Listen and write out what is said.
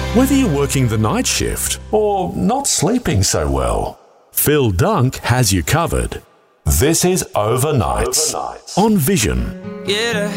Whether you're working the night shift or not sleeping so well, Phil Dunk has you covered. This is Overnights on Vision. Get a